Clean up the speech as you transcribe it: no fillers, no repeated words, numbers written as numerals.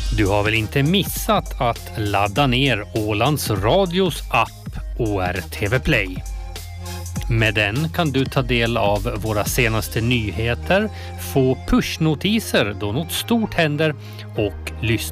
Du har väl inte missat att ladda ner Ålands Radios app ORTV Play. Med den kan du ta del av våra senaste nyheter, få pushnotiser då något stort händer och lyssna